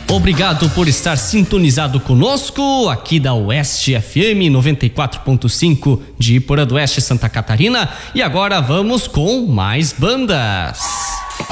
Obrigado por estar sintonizado conosco aqui da Oeste FM 94.5 de Iporã do Oeste, Santa Catarina. E agora vamos com mais bandas.